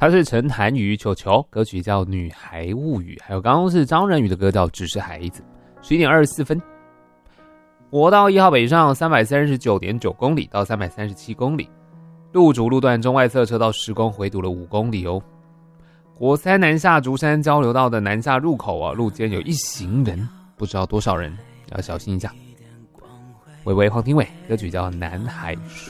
他是陈涵瑜球球，歌曲叫《女孩物语》，还有刚刚是张仁宇的歌叫《只是孩子》。11点24分，国道1号北上339.9公里到337公里，路主路段中外侧车道施工，回堵了5公里哦。国三南下竹山交流道的南下入口啊，路肩有一行人，不知道多少人，要小心一下。伟伟黄庭伟，歌曲叫《南海树》。